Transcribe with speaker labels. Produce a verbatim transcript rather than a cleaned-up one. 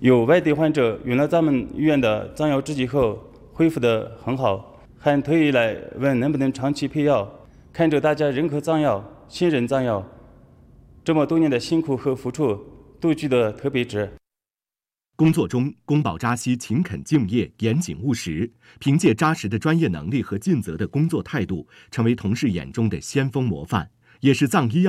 Speaker 1: 有外地患者用了咱们医院的藏药制剂后恢复得很好，还特意来问能不能长期配药。看着大家认可藏药、信任藏药，这么多年的辛苦和付出都觉得特别值。
Speaker 2: 工作中，宫保扎西勤恳敬业、严谨务实，凭借扎实的专业能力和尽责的工作态度，成为同事眼中的先锋模范，也是藏医药